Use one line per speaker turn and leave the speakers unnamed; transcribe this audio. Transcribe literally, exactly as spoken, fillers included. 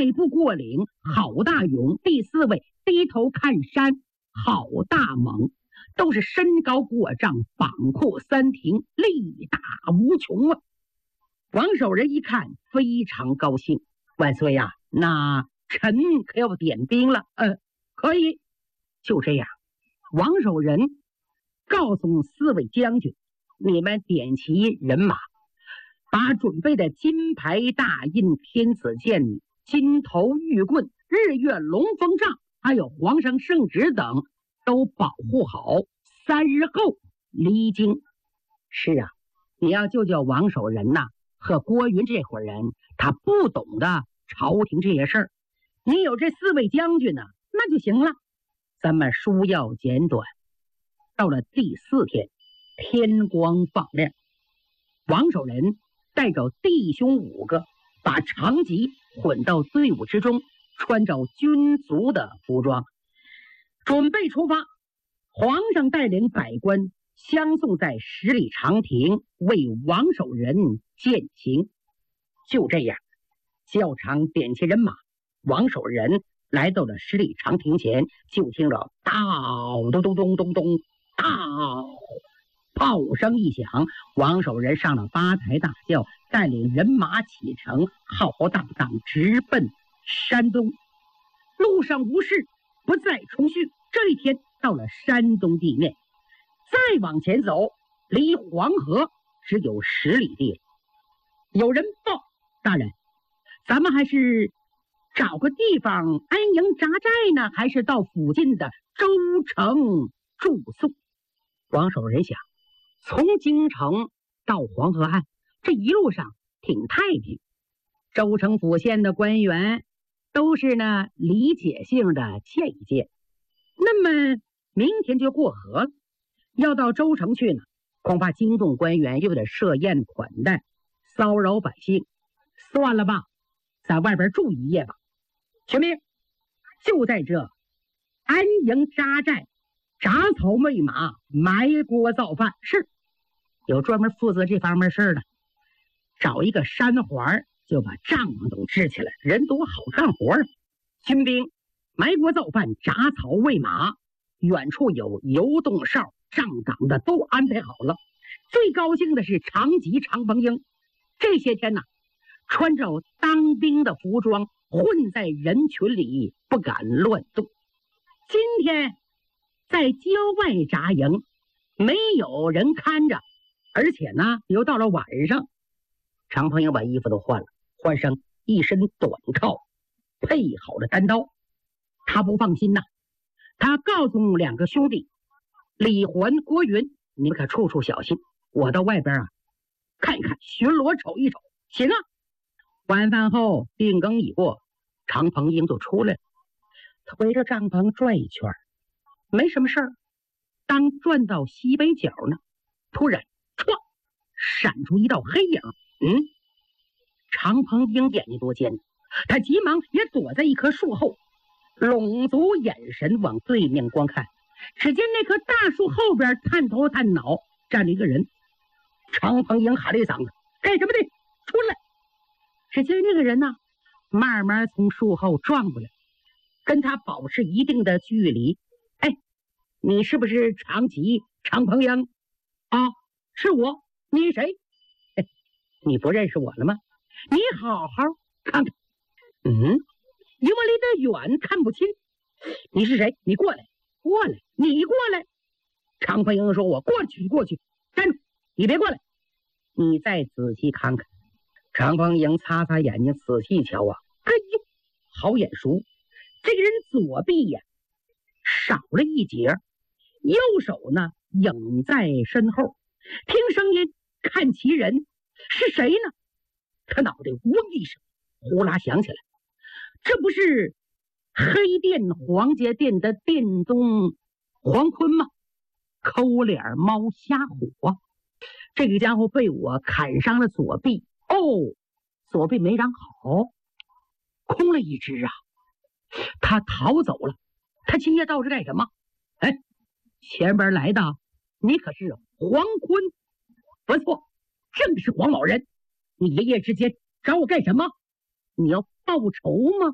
迈步过岭，好大勇。第四位低头看山，好大猛，都是身高过丈，膀阔三庭，力大无穷啊！王守仁一看非常高兴，万岁呀、啊，那臣可要点兵了。呃，可以。就这样，王守仁告诉四位将军，你们点齐人马，把准备的金牌大印、天子剑、金头玉棍、日月龙凤杖，还有皇上圣旨等都保护好，三日后离京。是啊，你要救救王守仁呐、啊、和郭云这伙人，他不懂得朝廷这些事儿，你有这四位将军呢、啊，那就行了。咱们书要简短。到了第四天，天光放亮，王守仁带着弟兄五个，把长戟混到队伍之中，穿着军族的服装，准备出发。皇上带领百官相送在十里长亭，为王守仁饯行。就这样，教场点齐人马，王守仁来到了十里长亭前，就听着咚咚咚咚咚咚，咚，炮声一响，王守仁上了八抬大轿，带领人马启程，浩浩荡荡直奔山东。路上无事，不再重叙。这一天到了山东地面，再往前走，离黄河只有十里地。有人报，大人，咱们还是找个地方安营扎寨呢，还是到附近的州城住宿？王守仁想，从京城到黄河岸，这一路上挺太平，州城府县的官员都是呢理解性的见一见。那么明天就过河了，要到州城去呢，恐怕惊动官员，又得设宴款待，骚扰百姓。算了吧，在外边住一夜吧。全命，就在这安营扎寨，铡草喂马，埋锅造饭。是有专门负责这方面事的，找一个山环，就把帐篷都支起来，人多好干活啊。军兵埋锅造饭，铡草喂马，远处有游动哨、站岗的都安排好了。最高兴的是长吉、长鹏英，这些天呢，穿着当兵的服装，混在人群里不敢乱动。今天在郊外扎营，没有人看着，而且呢又到了晚上。长鹏英把衣服都换了，换上一身短靠，配好了单刀。他不放心呐，他告诉两个兄弟李环、郭云，你们可处处小心，我到外边啊看一看，巡逻瞅一瞅。行啊。晚饭后定更已过，长鹏英就出来了，他围着帐篷转一圈，没什么事儿。当转到西北角呢，突然唰闪出一道黑影。嗯，长鹏英眼睛多尖，他急忙也躲在一棵树后，拢足眼神往对面观看。只见那棵大树后边探头探脑站着一个人。长鹏英喊了一嗓子：“干什么的？出来！”只见那个人呢，慢慢从树后撞过来，跟他保持一定的距离。哎，你是不是长吉、长鹏英？啊，是我。你谁？哎，你不认识我了吗？你好好看看。嗯，因为离得远看不清。你是谁？你过来，过来，你过来。长鹏英说：“我过去，过去。站住！你别过来，你再仔细看看。”长鹏英擦擦眼睛，仔细瞧啊，哎呦，好眼熟！这个人左臂呀少了一截，右手呢影在身后。听声音看其人是谁呢？他脑袋嗡一声，呼啦响起来，这不是黑店黄家店的店东黄坤吗？抠脸猫瞎虎啊！这个家伙被我砍伤了左臂。哦，左臂没长好，空了一只啊！他逃走了。他今夜到这干什么？哎，前边来的你可是黄坤？不错，正是黄某人。你一夜之间找我干什么？你要报仇吗？